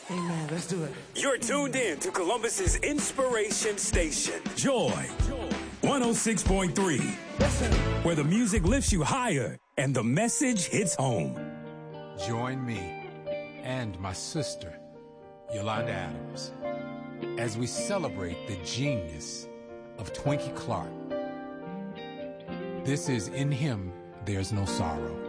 Amen. Let's do it. You're tuned in to Columbus's inspiration station, Joy 106.3, where the music lifts you higher and the message hits home. Join me and my sister, Yolanda Adams, as we celebrate the genius of Twinkie Clark. This is In Him, There's No Sorrow.